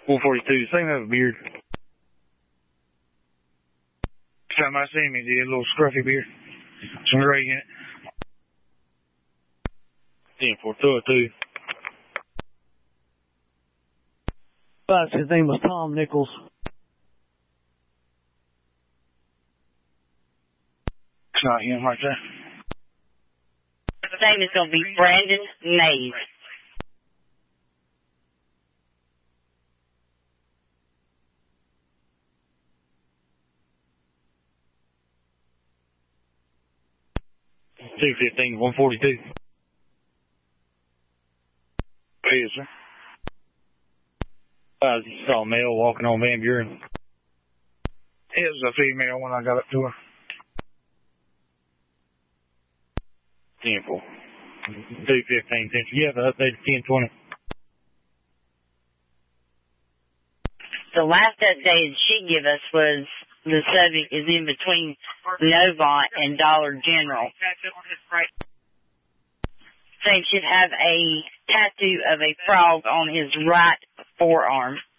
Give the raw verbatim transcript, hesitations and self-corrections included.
one forty-two, same have a beard. Time I seen me, did a little scruffy beard. Some gray in it. ten four, throw it too. But his name was Tom Nichols. It's not him right there. His name is going to be Brandon Nave. two fifteen, one forty-two. Yes, sir. I saw a male walking on Van Buren. It was a female when I got up to her. ten four. two fifteen, yeah, the updated ten twenty. The last update she gave us was the subject is in between Novant and Dollar General. They should have a tattoo of a frog on his right forearm.